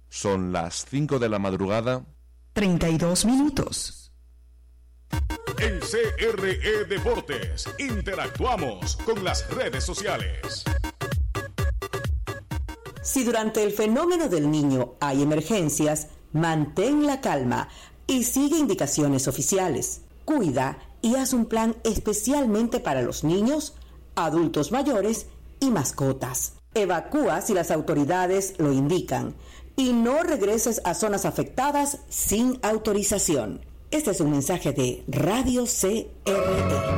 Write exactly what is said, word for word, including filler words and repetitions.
Son las cinco de la madrugada. treinta y dos minutos. En C R E Deportes interactuamos con las redes sociales. Si durante el fenómeno del Niño hay emergencias, mantén la calma y sigue indicaciones oficiales. Cuida y haz un plan especialmente para los niños, adultos mayores y mascotas. Evacúa si las autoridades lo indican y no regreses a zonas afectadas sin autorización. Este es un mensaje de Radio C R E.